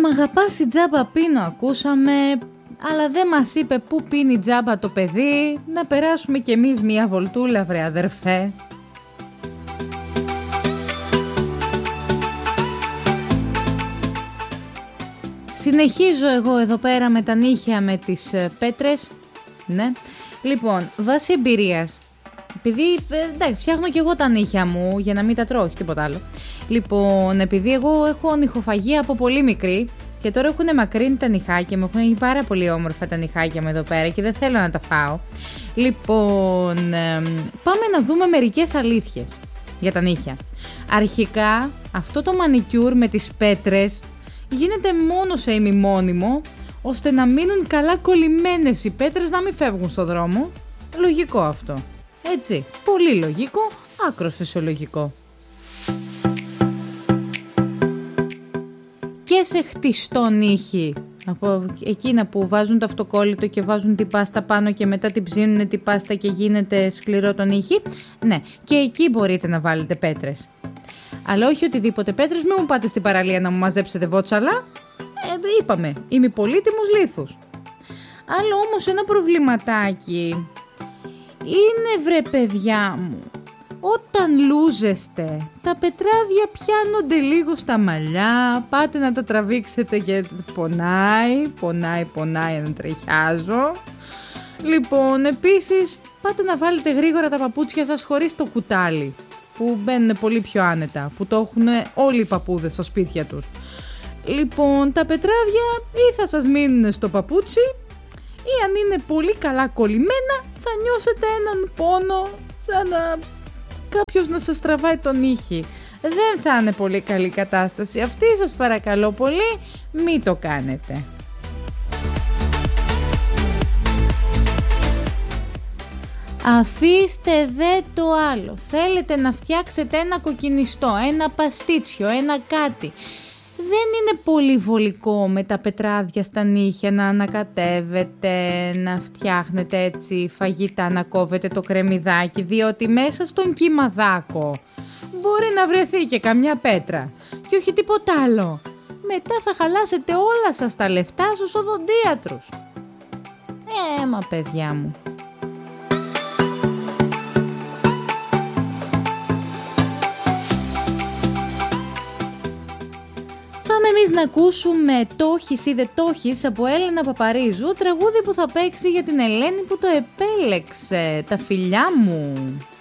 Μ' αγαπάς η τζάμπα πίνω ακούσαμε, αλλά δεν μας είπε πού πίνει τζάμπα το παιδί. Να περάσουμε κι εμείς μια βολτούλα βρε αδερφέ. Συνεχίζω εγώ εδώ πέρα με τα νύχια με τις πέτρες. Ναι. Λοιπόν, βάσει εμπειρίας, επειδή εντάξει, φτιάχνω και εγώ τα νύχια μου για να μην τα τρώω, όχι τίποτα άλλο. Λοιπόν, επειδή εγώ έχω νυχοφαγία από πολύ μικρή και τώρα έχουν μακρύνει τα νυχάκια μου, έχουν πάρα πολύ όμορφα τα νυχάκια μου εδώ πέρα και δεν θέλω να τα φάω. Λοιπόν, πάμε να δούμε μερικές αλήθειες για τα νύχια. Αρχικά, αυτό το μανικιούρ με τις πέτρες γίνεται μόνο σε ημιμόνιμο, ώστε να μείνουν καλά κολλημένες οι πέτρες, να μην φεύγουν στο δρόμο. Λογικό αυτό. Έτσι, πολύ λογικό, άκρος φυσιολογικό. Και σε χτιστό νύχι, από εκείνα που βάζουν το αυτοκόλλητο και βάζουν την πάστα πάνω και μετά την ψήνουν την πάστα και γίνεται σκληρό το νύχι, ναι, και εκεί μπορείτε να βάλετε πέτρες. Αλλά όχι οτιδήποτε πέτρες, μην μου πάτε στην παραλία να μου μαζέψετε βότσαλα. Είπαμε, είμαι πολύτιμους λίθους. Άλλο όμως ένα προβληματάκι είναι, βρε παιδιά μου, όταν λούζεστε, τα πετράδια πιάνονται λίγο στα μαλλιά, πάτε να τα τραβήξετε και πονάει να τρεχιάζω. Λοιπόν, επίσης, πάτε να βάλετε γρήγορα τα παπούτσια σας χωρίς το κουτάλι, που μπαίνουν πολύ πιο άνετα, που το έχουν όλοι οι παππούδες στα σπίτια τους. Λοιπόν, τα πετράδια ή θα σας μείνουν στο παπούτσι ή αν είναι πολύ καλά κολλημένα θα νιώσετε έναν πόνο σαν να κάποιος να σας τραβάει τον νύχι. Δεν θα είναι πολύ καλή κατάσταση αυτή, σας παρακαλώ πολύ, μην το κάνετε. Αφήστε δε το άλλο. Θέλετε να φτιάξετε ένα κοκκινιστό, ένα παστίτσιο, ένα κάτι. Δεν είναι πολύ βολικό με τα πετράδια στα νύχια να ανακατεύετε, να φτιάχνετε έτσι φαγητά, να κόβετε το κρεμμυδάκι, διότι μέσα στον κυμαδάκο μπορεί να βρεθεί και καμιά πέτρα και όχι τίποτα άλλο. Μετά θα χαλάσετε όλα σας τα λεφτά στους οδοντίατρους. Μα παιδιά μου. Πάμε εμείς να ακούσουμε «Το έχεις ή δεν το έχεις» από Έλενα Παπαρίζου, τραγούδι που θα παίξει για την Ελένη που το επέλεξε. Τα φιλιά μου.